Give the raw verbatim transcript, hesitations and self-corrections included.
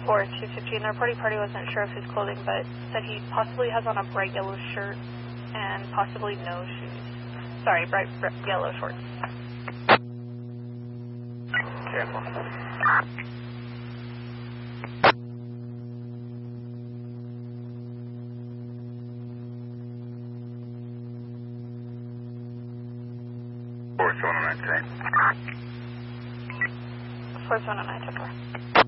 four two fifteen. Their party party wasn't sure of his clothing, but said he possibly has on a bright yellow shirt and possibly no shoes. Sorry, bright, bright yellow shorts. Careful. Force one oh nine today. Force one oh nine, ten four.